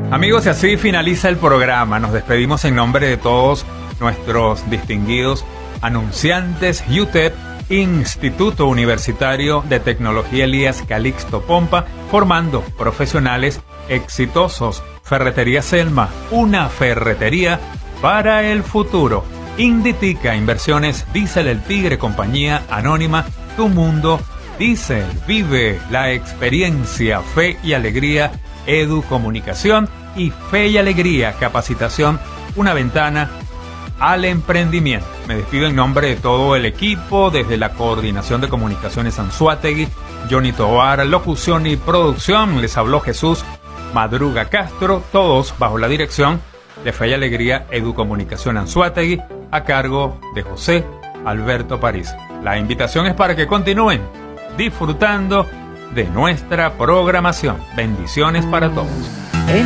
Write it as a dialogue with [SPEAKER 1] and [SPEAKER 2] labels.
[SPEAKER 1] Amigos, y así finaliza el programa. Nos despedimos en nombre de todos nuestros distinguidos anunciantes. UTEP, Instituto Universitario de Tecnología Elías Calixto Pompa, formando profesionales exitosos. Ferretería Selma, una ferretería para el futuro. Inditica Inversiones, Diesel El Tigre, compañía anónima, Tu Mundo Diesel. Vive la experiencia, Fe y Alegría, Educomunicación y Fe y Alegría, Capacitación, una ventana al emprendimiento. Me despido en nombre de todo el equipo, desde la Coordinación de Comunicaciones Anzoátegui, Johnny Tovar, locución y producción. Les habló Jesús Madruga Castro, todos bajo la dirección de Fe y Alegría Educomunicación Anzoátegui, a cargo de José Alberto París. La invitación es para que continúen disfrutando de nuestra programación. Bendiciones para todos.